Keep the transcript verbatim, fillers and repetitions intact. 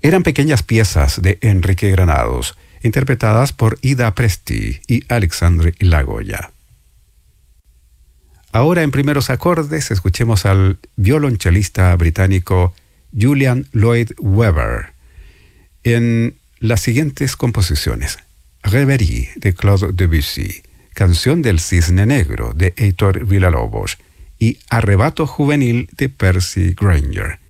Eran pequeñas piezas de Enrique Granados, interpretadas por Ida Presti y Alexandre Lagoya. Ahora en primeros acordes escuchemos al violonchelista británico Julian Lloyd Webber en las siguientes composiciones: Reverie de Claude Debussy, Canción del Cisne Negro de Heitor Villa-Lobos y Arrebato Juvenil de Percy Grainger.